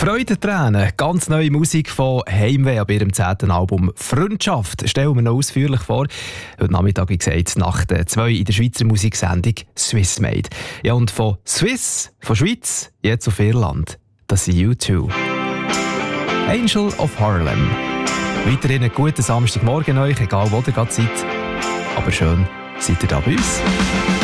Freudentränen, ganz neue Musik von Heimweh ab ihrem 10. Album «Freundschaft» stellen wir noch ausführlich vor. Heute Nachmittag, wie gesagt, Nacht 2 in der Schweizer Musiksendung «Swiss Made». Ja, und von Swiss, von Schweiz, jetzt auf Irland, das sind U2. «Angel of Harlem». Weiterhin einen guten Samstagmorgen euch, egal wo ihr gerade seid. Aber schön, seid ihr da bei uns.